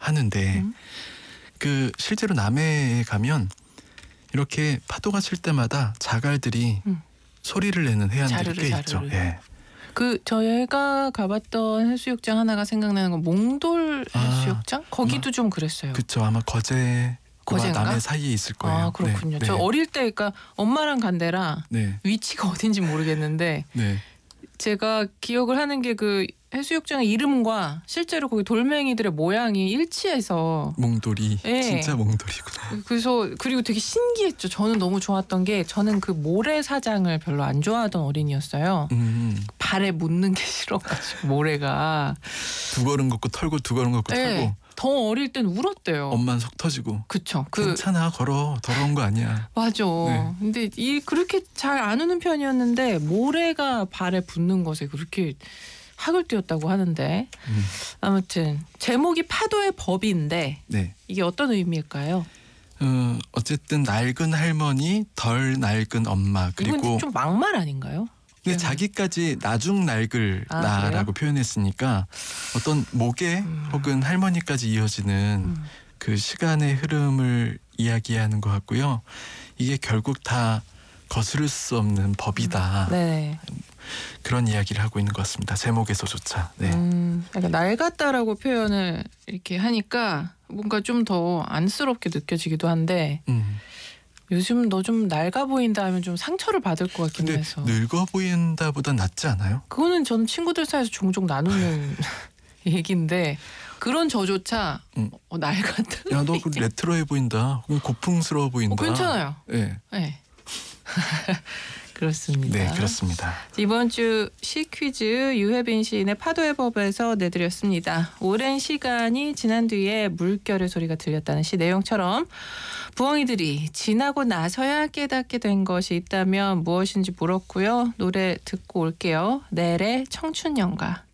하는데 그 실제로 남해에 가면 이렇게 파도가 칠 때마다 자갈들이 소리를 내는 해안들이 꽤 있죠. 예. 그 저희가 가봤던 해수욕장 하나가 생각나는 건 몽돌 해수욕장? 거기도 좀 그랬어요. 그렇죠. 아마 거제와 남해 사이에 있을 거예요. 아, 그렇군요. 네. 저 네. 어릴 때 그러니까 엄마랑 간 데라 네. 위치가 어딘지 모르겠는데 네. 제가 기억을 하는 게 그 해수욕장의 이름과 실제로 거기 돌멩이들의 모양이 일치해서 몽돌이 예. 진짜 몽돌이구나. 그래서 그리고 되게 신기했죠. 저는 너무 좋았던 게 저는 그 모래사장을 별로 안 좋아하던 어린이였어요. 발에 묻는 게 싫어가지고 모래가 두 걸음 걷고 털고 두 걸음 걷고 네. 털고 더 어릴 땐 울었대요. 엄마는 속 터지고. 그쵸. 괜찮아 걸어 더러운 거 아니야. 맞아. 네. 근데 그렇게 잘 안 우는 편이었는데 모래가 발에 붙는 것에 그렇게 학을 띄웠다고 하는데 아무튼 제목이 파도의 법인데 네. 이게 어떤 의미일까요? 어쨌든 낡은 할머니 덜 낡은 엄마 그리고 이건 좀 막말 아닌가요? 근데 자기까지 나중 낡을 나라고 표현했으니까 어떤 모계 혹은 할머니까지 이어지는 그 시간의 흐름을 이야기하는 것 같고요. 이게 결국 다 거스를 수 없는 법이다. 네. 그런 이야기를 하고 있는 것 같습니다. 제목에서조차. 네. 약간 낡았다라고 표현을 이렇게 하니까 뭔가 좀 더 안쓰럽게 느껴지기도 한데 요즘 너 좀 낡아 보인다 하면 좀 상처를 받을 것 같긴 근데 해서. 늙어 보인다보단 낫지 않아요? 그거는 저는 친구들 사이에서 종종 나누는 얘기인데 그런 저조차 낡았다. 야, 너 그 레트로해 보인다. 고풍스러워 보인다. 괜찮아요. 네. 네. 그렇습니다. 네, 그렇습니다. 이번 주 시퀴즈 유혜빈 시인의 파도의 법에서 내드렸습니다. 오랜 시간이 지난 뒤에 물결의 소리가 들렸다는 시 내용처럼 부엉이들이 지나고 나서야 깨닫게 된 것이 있다면 무엇인지 물었고요. 노래 듣고 올게요. 넬의 청춘연가.